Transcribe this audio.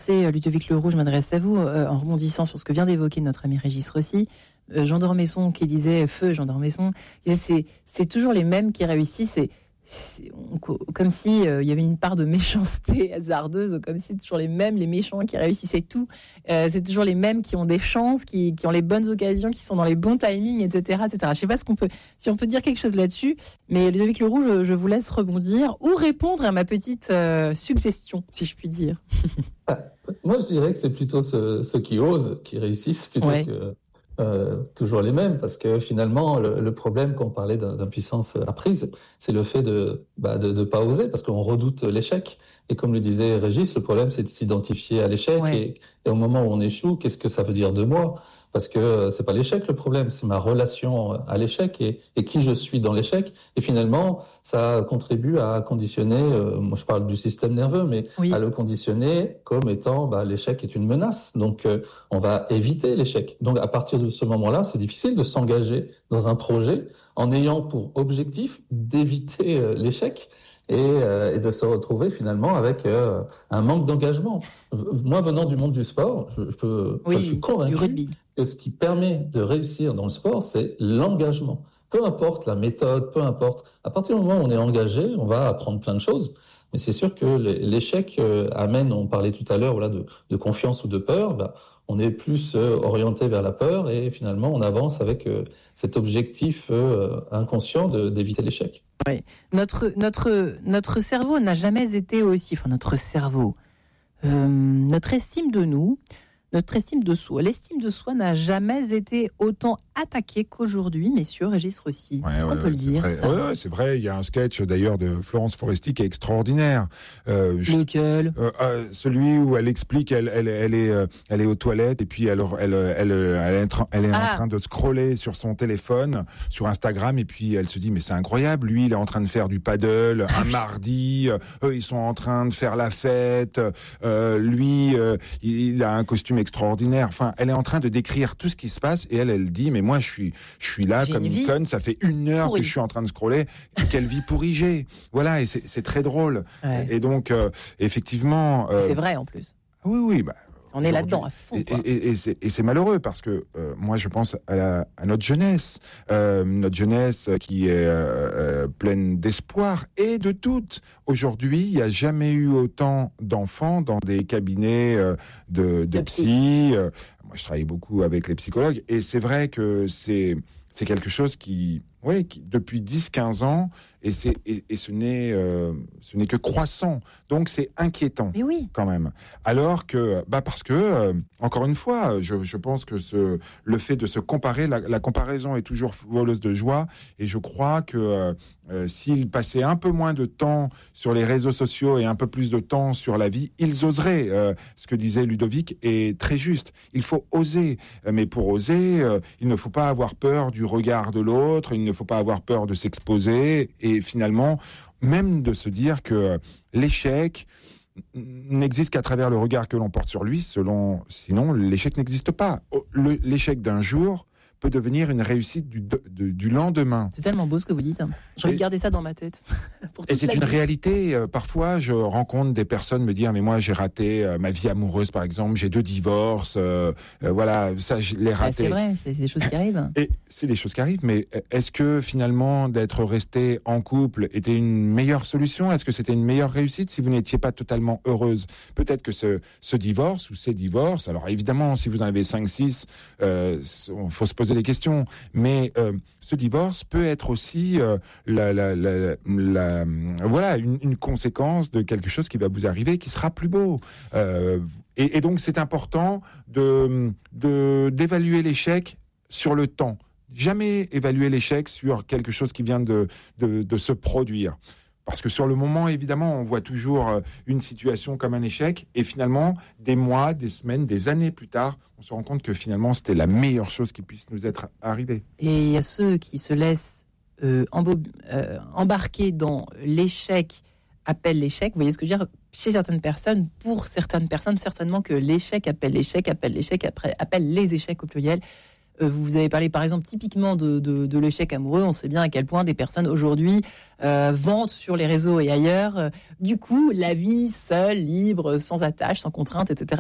pensez, Ludovic Leroux, je m'adresse à vous, en rebondissant sur ce que vient d'évoquer notre ami Régis Rossi. Jean d'Ormesson qui disait, feu Jean d'Ormesson, qui disait, c'est toujours les mêmes qui réussissent. Comme si il y avait une part de méchanceté hasardeuse, comme si c'est toujours les mêmes, les méchants qui réussissaient tout. C'est toujours les mêmes qui ont des chances, qui ont les bonnes occasions, qui sont dans les bons timings, etc., etc. Je ne sais pas si on peut dire quelque chose là-dessus, mais Ludovic Leroux, je vous laisse rebondir ou répondre à ma petite suggestion, si je puis dire. Moi, je dirais que c'est plutôt ceux qui osent, qui réussissent, plutôt que toujours les mêmes, parce que finalement, le problème, quand on parlait d'impuissance apprise, c'est le fait de pas oser, parce qu'on redoute l'échec. Et comme le disait Régis, le problème, c'est de s'identifier à l'échec. Et au moment où on échoue, qu'est-ce que ça veut dire de moi ? Parce que c'est pas l'échec le problème, c'est ma relation à l'échec et qui je suis dans l'échec. Et finalement, ça contribue à conditionner, moi je parle du système nerveux, mais à le conditionner comme étant l'échec est une menace. Donc on va éviter l'échec. Donc à partir de ce moment-là, c'est difficile de s'engager dans un projet en ayant pour objectif d'éviter l'échec. Et de se retrouver finalement avec un manque d'engagement. Moi, venant du monde du sport, je suis convaincu que ce qui permet de réussir dans le sport, c'est l'engagement. Peu importe la méthode, peu importe. À partir du moment où on est engagé, on va apprendre plein de choses. Mais c'est sûr que l'échec amène, on parlait tout à l'heure de confiance ou de peur, on est plus orienté vers la peur et finalement on avance avec cet objectif inconscient d'éviter l'échec. Oui. Notre cerveau n'a jamais été aussi... Enfin, notre cerveau... notre estime de nous, notre estime de soi. L'estime de soi n'a jamais été autant attaquée qu'aujourd'hui, messieurs, Régis Rossi. Est-ce qu'on peut le dire, ça ? Oui, c'est vrai. Il y a un sketch, d'ailleurs, de Florence Foresti qui est extraordinaire. Lequel ? Celui où elle explique, elle est aux toilettes et puis elle est en train de scroller sur son téléphone, sur Instagram, et puis elle se dit, mais c'est incroyable, lui, il est en train de faire du paddle un mardi, eux, ils sont en train de faire la fête, lui, il a un costume extraordinaire. Enfin, elle est en train de décrire tout ce qui se passe et elle dit, mais moi, je suis là comme une conne, ça fait 1 heure pourrie que je suis en train de scroller, quelle vie pourrie j'ai. Voilà, et c'est très drôle. Ouais. Et donc, effectivement... c'est vrai, en plus. Oui, on est là-dedans à fond. Et c'est malheureux parce que moi je pense à notre jeunesse qui est pleine d'espoir et de doute. Aujourd'hui, il n'y a jamais eu autant d'enfants dans des cabinets de psy. Moi, je travaille beaucoup avec les psychologues et c'est vrai que c'est quelque chose qui depuis 10-15 ans, et ce n'est que croissant. Donc, c'est inquiétant, quand même. Alors que, parce que, encore une fois, je pense que le fait de se comparer, la comparaison est toujours voleuse de joie, et je crois que s'ils passaient un peu moins de temps sur les réseaux sociaux et un peu plus de temps sur la vie, ils oseraient. Ce que disait Ludovic est très juste. Il faut oser. Mais pour oser, il ne faut pas avoir peur du regard de l'autre, il ne faut pas avoir peur de s'exposer et finalement, même de se dire que l'échec n'existe qu'à travers le regard que l'on porte sur lui, sinon l'échec n'existe pas. L'échec d'un jour peut devenir une réussite du lendemain. C'est tellement beau ce que vous dites. Je vais garder ça dans ma tête. Et c'est une réalité. Parfois, je rencontre des personnes me dire, mais moi, j'ai raté ma vie amoureuse, par exemple. J'ai 2 divorces. Voilà, ça, je l'ai raté. C'est vrai, c'est des choses qui arrivent. Et c'est des choses qui arrivent, mais est-ce que finalement, d'être resté en couple était une meilleure solution ? Est-ce que c'était une meilleure réussite si vous n'étiez pas totalement heureuse ? Peut-être que ce divorce ou ces divorces, alors évidemment, si vous en avez 5-6, il faut se poser des questions, mais ce divorce peut être aussi une conséquence de quelque chose qui va vous arriver, qui sera plus beau. Et donc c'est important d'évaluer l'échec sur le temps. Jamais évaluer l'échec sur quelque chose qui vient de se produire. Parce que sur le moment, évidemment, on voit toujours une situation comme un échec. Et finalement, des mois, des semaines, des années plus tard, on se rend compte que finalement, c'était la meilleure chose qui puisse nous être arrivée. Et il y a ceux qui se laissent embarquer dans l'échec, appelle l'échec. Vous voyez ce que je veux dire ? Chez certaines personnes, pour certaines personnes, certainement que l'échec appelle l'échec, appelle les échecs au pluriel. Vous avez parlé par exemple typiquement de l'échec amoureux. On sait bien à quel point des personnes aujourd'hui vantent sur les réseaux et ailleurs. Du coup, la vie seule, libre, sans attache, sans contrainte, etc.